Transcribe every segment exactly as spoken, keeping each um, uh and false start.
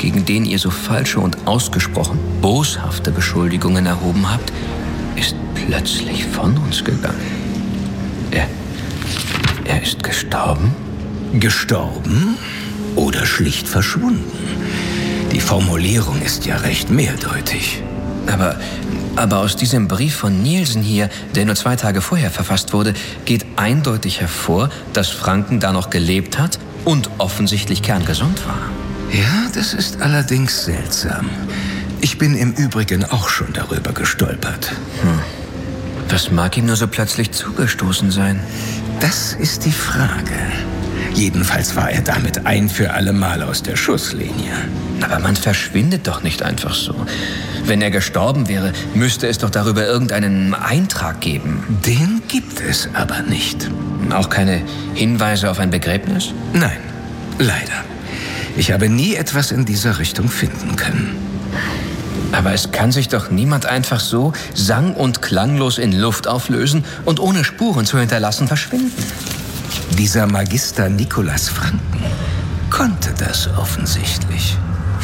gegen den ihr so falsche und ausgesprochen boshafte Beschuldigungen erhoben habt, ist plötzlich von uns gegangen. Er, er ist gestorben? Gestorben oder schlicht verschwunden? Die Formulierung ist ja recht mehrdeutig. Aber, aber aus diesem Brief von Nielsen hier, der nur zwei Tage vorher verfasst wurde, geht eindeutig hervor, dass Franken da noch gelebt hat und offensichtlich kerngesund war. Ja, das ist allerdings seltsam. Ich bin im Übrigen auch schon darüber gestolpert. Hm. Was mag ihm nur so plötzlich zugestoßen sein? Das ist die Frage. Jedenfalls war er damit ein für alle Mal aus der Schusslinie. Aber man verschwindet doch nicht einfach so. Wenn er gestorben wäre, müsste es doch darüber irgendeinen Eintrag geben. Den gibt es aber nicht. Auch keine Hinweise auf ein Begräbnis? Nein, leider. Ich habe nie etwas in dieser Richtung finden können. Aber es kann sich doch niemand einfach so sang- und klanglos in Luft auflösen und ohne Spuren zu hinterlassen verschwinden. Dieser Magister Nikolaus Franken konnte das offensichtlich.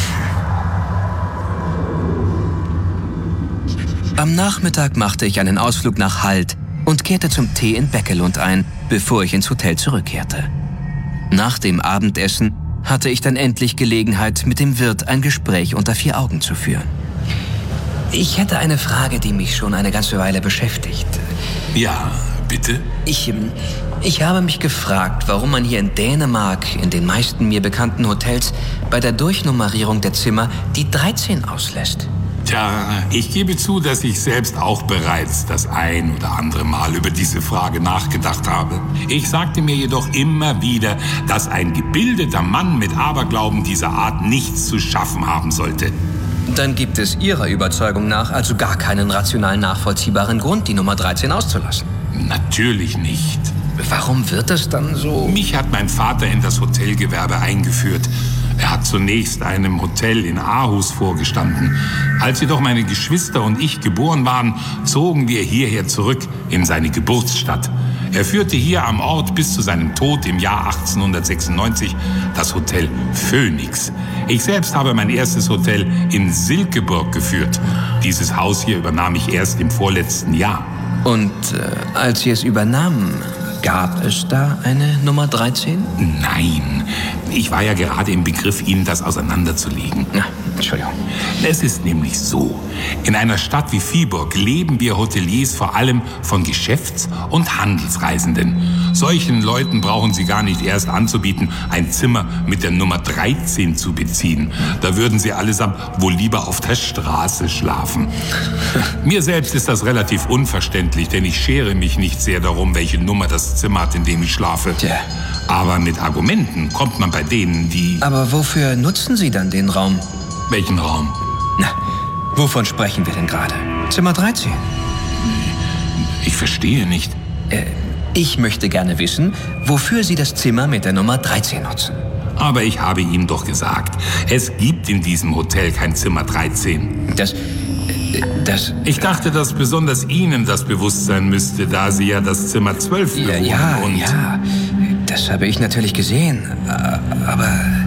Am Nachmittag machte ich einen Ausflug nach Halt und kehrte zum Tee in Beckelund ein, bevor ich ins Hotel zurückkehrte. Nach dem Abendessen hatte ich dann endlich Gelegenheit, mit dem Wirt ein Gespräch unter vier Augen zu führen. Ich hätte eine Frage, die mich schon eine ganze Weile beschäftigt. Ja, bitte? Ich, ich habe mich gefragt, warum man hier in Dänemark, in den meisten mir bekannten Hotels, bei der Durchnummerierung der Zimmer die dreizehn auslässt. Tja, ich gebe zu, dass ich selbst auch bereits das ein oder andere Mal über diese Frage nachgedacht habe. Ich sagte mir jedoch immer wieder, dass ein gebildeter Mann mit Aberglauben dieser Art nichts zu schaffen haben sollte. Dann gibt es Ihrer Überzeugung nach also gar keinen rational nachvollziehbaren Grund, die Nummer dreizehn auszulassen. Natürlich nicht. Warum wird das dann so? Mich hat mein Vater in das Hotelgewerbe eingeführt. Er hat zunächst einem Hotel in Aarhus vorgestanden. Als jedoch meine Geschwister und ich geboren waren, zogen wir hierher zurück in seine Geburtsstadt. Er führte hier am Ort bis zu seinem Tod im Jahr achtzehnhundertsechsundneunzig das Hotel Phoenix. Ich selbst habe mein erstes Hotel in Silkeborg geführt. Dieses Haus hier übernahm ich erst im vorletzten Jahr. Und äh, als Sie es übernahmen, gab es da eine Nummer dreizehn? Nein, ich war ja gerade im Begriff, Ihnen das auseinanderzulegen. Ja, Entschuldigung. Es ist nämlich so, in einer Stadt wie Viborg leben wir Hoteliers vor allem von Geschäfts- und Handelsreisenden. Solchen Leuten brauchen Sie gar nicht erst anzubieten, ein Zimmer mit der Nummer dreizehn zu beziehen. Da würden Sie allesamt wohl lieber auf der Straße schlafen. Mir selbst ist das relativ unverständlich, denn ich schere mich nicht sehr darum, welche Nummer das Zimmer hat, in dem ich schlafe. Tja. Aber mit Argumenten kommt man bei denen, die... Aber wofür nutzen Sie dann den Raum? Welchen Raum? Na, wovon sprechen wir denn gerade? Zimmer dreizehn? Ich verstehe nicht. Äh, ich möchte gerne wissen, wofür Sie das Zimmer mit der Nummer dreizehn nutzen. Aber ich habe Ihnen doch gesagt, es gibt in diesem Hotel kein Zimmer dreizehn. Das... Das... Ich dachte, dass besonders Ihnen das bewusst sein müsste, da Sie ja das Zimmer zwölf Ja, bewohnen ja, und... ja. Das habe ich natürlich gesehen. Aber...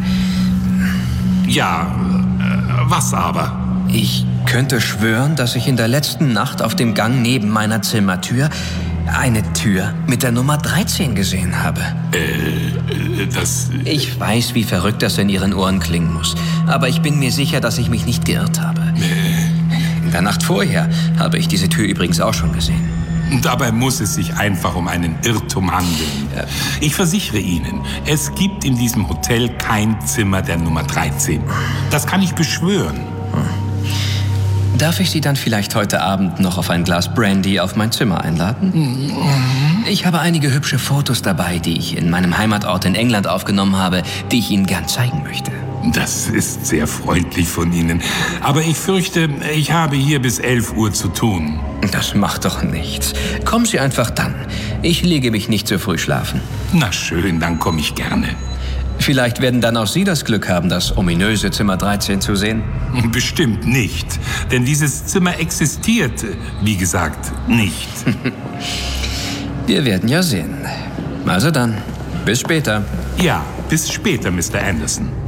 Ja, äh, was aber? Ich könnte schwören, dass ich in der letzten Nacht auf dem Gang neben meiner Zimmertür eine Tür mit der Nummer dreizehn gesehen habe. Äh, das... Ich weiß, wie verrückt das in Ihren Ohren klingen muss. Aber ich bin mir sicher, dass ich mich nicht geirrt habe. In der Nacht vorher habe ich diese Tür übrigens auch schon gesehen. Dabei muss es sich einfach um einen Irrtum handeln. Ja. Ich versichere Ihnen, es gibt in diesem Hotel kein Zimmer der Nummer dreizehn. Das kann ich beschwören. Darf ich Sie dann vielleicht heute Abend noch auf ein Glas Brandy auf mein Zimmer einladen? Mhm. Ich habe einige hübsche Fotos dabei, die ich in meinem Heimatort in England aufgenommen habe, die ich Ihnen gern zeigen möchte. Das ist sehr freundlich von Ihnen. Aber ich fürchte, ich habe hier bis elf Uhr zu tun. Das macht doch nichts. Kommen Sie einfach dann. Ich lege mich nicht so früh schlafen. Na schön, dann komme ich gerne. Vielleicht werden dann auch Sie das Glück haben, das ominöse Zimmer dreizehn zu sehen. Bestimmt nicht. Denn dieses Zimmer existiert, wie gesagt, nicht. Wir werden ja sehen. Also dann, bis später. Ja, bis später, Mister Anderson.